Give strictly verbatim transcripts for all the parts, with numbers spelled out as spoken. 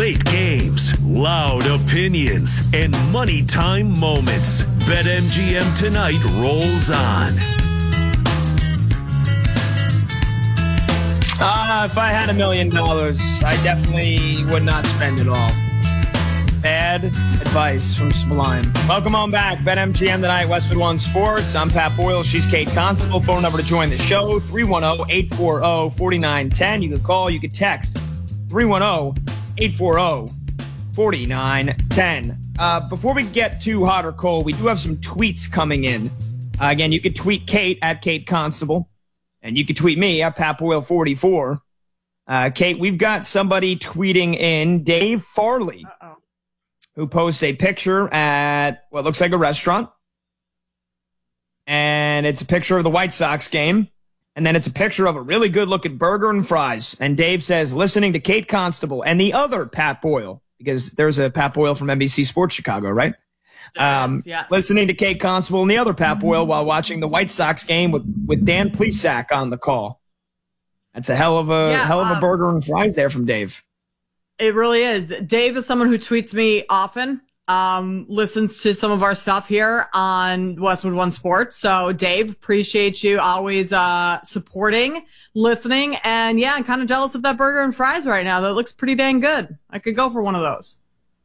Late games, loud opinions, and money time moments. BetMGM Tonight rolls on. Uh, if I had a million dollars, I definitely would not spend it all. Bad advice from Sublime. Welcome on back. BetMGM Tonight, Westwood One Sports. I'm Pat Boyle. She's Kate Constable. Phone number to join the show, three one zero, eight four zero, four nine one zero. You can call, you can text, three one zero, eight four zero, four nine one zero. Uh, before we get too hot or cold, we do have some tweets coming in. Uh, again, you can tweet Kate at Kate Constable. And you can tweet me at Pat Boyle forty-four. Uh, Kate, we've got somebody tweeting in, Dave Farley, Uh-oh. who posts a picture at what looks like a restaurant. And it's a picture of the White Sox game. And then it's a picture of a really good-looking burger and fries. And Dave says, listening to Kate Constable and the other Pat Boyle, because there's a Pat Boyle from N B C Sports Chicago, right? Um, yes, yes. Listening to Kate Constable and the other Pat Boyle while watching the White Sox game with, with Dan Plesac on the call. That's a hell of a yeah, hell of a um, burger and fries there from Dave. It really is. Dave is someone who tweets me often, um, listens to some of our stuff here on Westwood One Sports. So, Dave, appreciate you always uh, supporting, listening, and yeah, I'm kind of jealous of that burger and fries right now. That looks pretty dang good. I could go for one of those.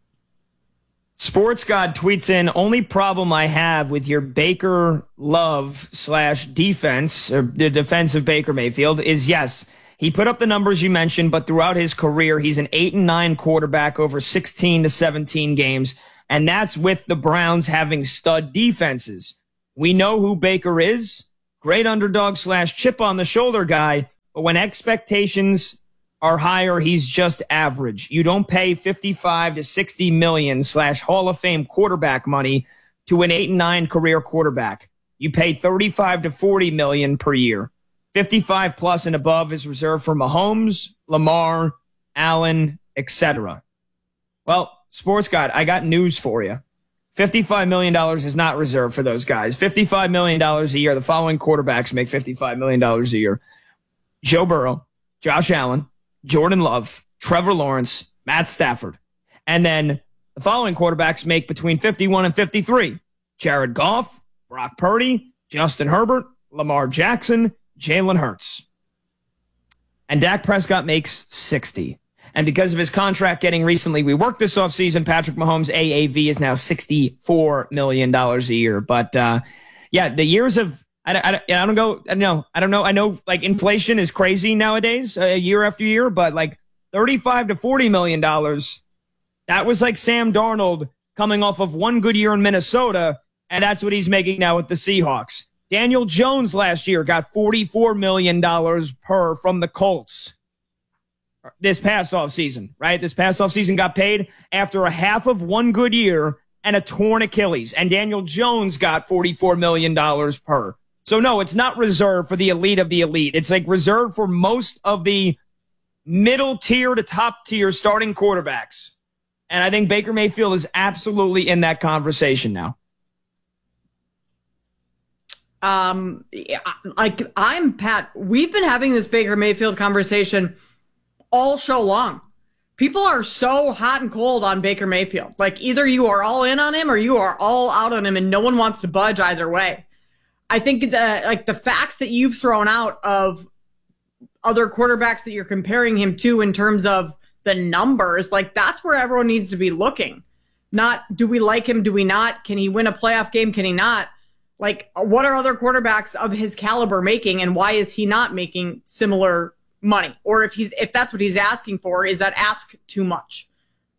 Sports God tweets in, only problem I have with your Baker love slash defense, or the defense of Baker Mayfield, is yes, he put up the numbers you mentioned, but throughout his career, he's an eight and nine quarterback over sixteen to seventeen games, and that's with the Browns having stud defenses. We know who Baker is, great underdog slash chip on the shoulder guy, but when expectations are higher, he's just average. You don't pay fifty-five to sixty million slash Hall of Fame quarterback money to an eight and nine career quarterback. You pay thirty-five to forty million per year. fifty-five plus and above is reserved for Mahomes, Lamar, Allen, et cetera. Well, Sports God, I got news for you. fifty-five million dollars is not reserved for those guys. fifty-five million dollars a year. The following quarterbacks make fifty-five million dollars a year. Joe Burrow, Josh Allen, Jordan Love, Trevor Lawrence, Matt Stafford. And then the following quarterbacks make between fifty-one and fifty-three. Jared Goff, Brock Purdy, Justin Herbert, Lamar Jackson, Jalen Hurts. And Dak Prescott makes sixty. And because of his contract getting recently reworked this offseason, Patrick Mahomes' A A V is now sixty-four million dollars a year. But, uh, yeah, the years of I, I, I don't go, I don't know. I don't know. I know like inflation is crazy nowadays, uh, year after year, but like thirty-five to forty million dollars, that was like Sam Darnold coming off of one good year in Minnesota, and that's what he's making now with the Seahawks. Daniel Jones last year got forty-four million dollars per from the Colts this past offseason, right? This past offseason got paid after a half of one good year and a torn Achilles, and Daniel Jones got forty-four million dollars per. So, no, it's not reserved for the elite of the elite. It's like reserved for most of the middle tier to top tier starting quarterbacks. And I think Baker Mayfield is absolutely in that conversation now. Um, like I'm Pat, we've been having this Baker Mayfield conversation all show long. People are so hot and cold on Baker Mayfield. Like either you are all in on him or you are all out on him, and no one wants to budge either way. I think that like the facts that you've thrown out of other quarterbacks that you're comparing him to in terms of the numbers, like that's where everyone needs to be looking. Not, do we like him? Do we not? Can he win a playoff game? Can he not? Like, what are other quarterbacks of his caliber making, and why is he not making similar money? Or if he's, if that's what he's asking for, is that ask too much?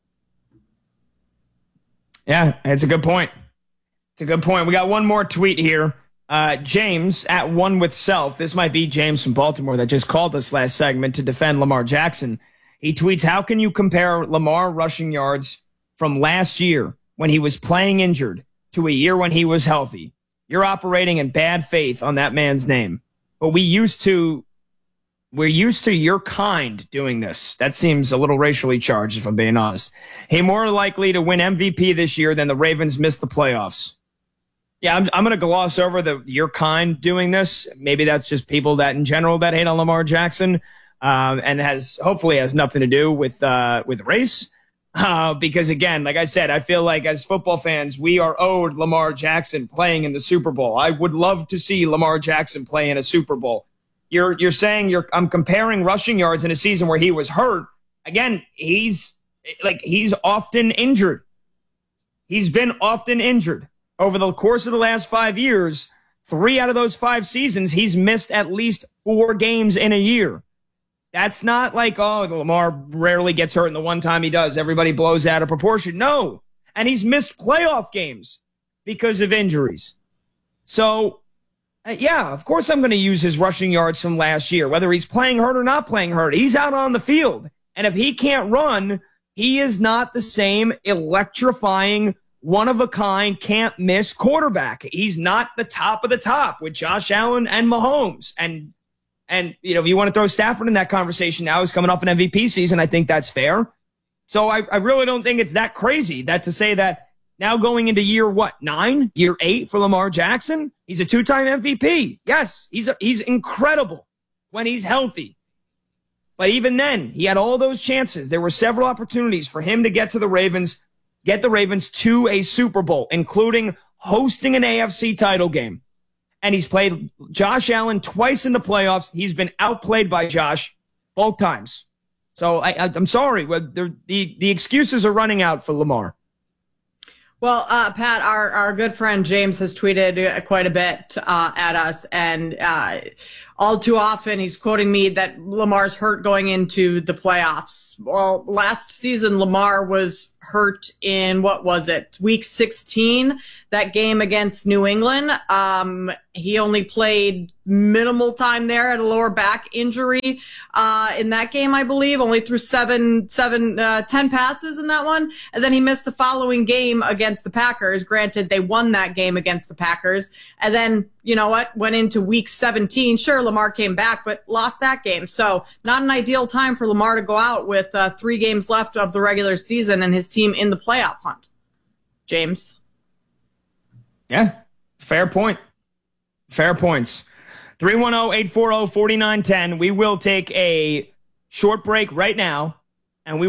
Yeah, it's a good point. It's a good point. We got one more tweet here. Uh, James at One With Self. This might be James from Baltimore that just called us last segment to defend Lamar Jackson. He tweets, how can you compare Lamar rushing yards from last year when he was playing injured to a year when he was healthy? You're operating in bad faith on that man's name. But we used to, we're used to your kind doing this. That seems a little racially charged, if I'm being honest. He more likely to win M V P this year than the Ravens missed the playoffs. Yeah, I'm, I'm going to gloss over the your kind doing this. Maybe that's just people that in general that hate on Lamar Jackson, um, and has hopefully has nothing to do with uh, with race. Uh, because again, like I said, I feel like as football fans, we are owed Lamar Jackson playing in the Super Bowl. I would love to see Lamar Jackson play in a Super Bowl. You're you're saying you're I'm comparing rushing yards in a season where he was hurt. Again, he's like he's often injured. He's been often injured over the course of the last five years. Three out of those five seasons, he's missed at least four games in a year. That's not like, oh, Lamar rarely gets hurt, and the one time he does, everybody blows out of proportion. No. And he's missed playoff games because of injuries. So, uh, yeah, of course I'm going to use his rushing yards from last year, whether he's playing hurt or not playing hurt. He's out on the field. And if he can't run, he is not the same electrifying, one-of-a-kind, can't-miss quarterback. He's not the top of the top with Josh Allen and Mahomes. And And, you know, if you want to throw Stafford in that conversation now, he's coming off an M V P season. I think that's fair. So I, I really don't think it's that crazy that to say that now going into year, what, nine, year eight for Lamar Jackson, he's a two-time M V P. Yes, he's a, he's incredible when he's healthy. But even then, he had all those chances. There were several opportunities for him to get to the Ravens, get the Ravens to a Super Bowl, including hosting an A F C title game. And he's played Josh Allen twice in the playoffs. He's been outplayed by Josh both times. So I, I, I'm sorry. The, the, the excuses are running out for Lamar. Well, uh, Pat, our, our good friend James has tweeted quite a bit uh, at us, and uh, all too often he's quoting me that Lamar's hurt going into the playoffs. Well, last season Lamar was hurt in, what was it, week sixteen, that game against New England. Um, he only played minimal time there at a lower back injury uh, in that game, I believe, only threw seven, seven, uh, ten passes in that one. And then he missed the following game against the Packers. Granted, they won that game against the Packers. And then, you know what, went into week seventeen. Sure, Lamar came back, but lost that game. So not an ideal time for Lamar to go out with uh, three games left of the regular season and his team in the playoff hunt. James? Yeah, fair point. Fair points. three one zero, eight four zero, four nine one zero. We will take a short break right now.